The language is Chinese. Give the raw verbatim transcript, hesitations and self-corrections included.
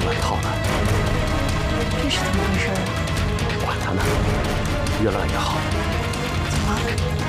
乱套了。 这是怎么回事啊？ 管他呢，越乱越好。 怎么了？